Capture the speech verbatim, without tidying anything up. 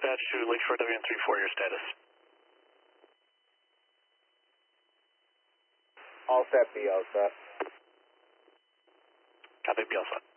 dispatch to Lakeshore W N three four, your status. All set, B, all set. Copy, be all set.